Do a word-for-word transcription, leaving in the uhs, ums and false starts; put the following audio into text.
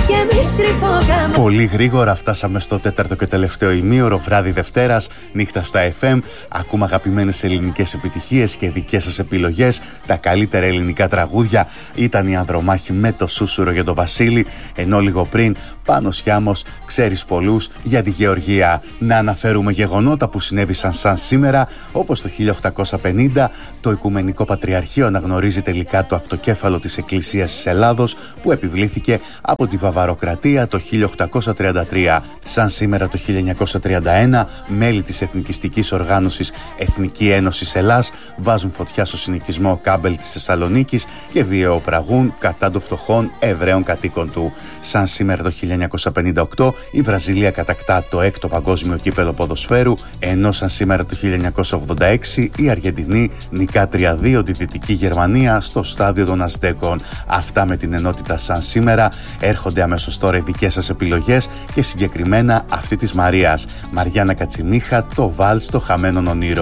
Πολύ γρήγορα φτάσαμε στο τέταρτο και τελευταίο ημίωρο, βράδυ Δευτέρας, νύχτα στα εφ εμ. Ακούμε αγαπημένες ελληνικές επιτυχίες και δικές σας επιλογές. Τα καλύτερα ελληνικά τραγούδια ήταν η Ανδρομάχη με το Σούσουρο για τον Βασίλη, ενώ λίγο πριν Πάνος Σιάμος, ξέρεις πολλούς για τη Γεωργία. Να αναφέρουμε γεγονότα που συνέβησαν σαν σήμερα, όπως το χίλια οκτακόσια πενήντα το Οικουμενικό Πατριαρχείο αναγνωρίζει τελικά το αυτοκέφαλο της Εκκλησίας της Ελλάδος που επιβλήθηκε από τη Βαβαροκρατία το χίλια οκτακόσια τριάντα τρία. Σαν σήμερα το χίλια εννιακόσια τριάντα ένα, μέλη της εθνικιστικής οργάνωσης Εθνική Ένωση Ελλάς βάζουν φωτιά στο συνοικισμό Κάμπελ της Θεσσαλονίκης και βιαιοπραγούν κατά των φτωχών Εβραίων κατοίκων του. Σαν σήμερα το χίλια εννιακόσια πενήντα οκτώ η Βραζιλία κατακτά το έκτο παγκόσμιο κύπελο ποδοσφαίρου, ενώ σαν σήμερα το χίλια εννιακόσια ογδόντα έξι η Αργεντινή νικά τρία δύο τη Δυτική Γερμανία στο στάδιο των Αζτέκων. Αυτά με την ενότητα σαν σήμερα. Έρχονται αμέσως τώρα οι δικές σας επιλογές και συγκεκριμένα αυτή της Μαρίας. Μαριάννα Κατσιμίχα, το βάλς των χαμένων ονείρων.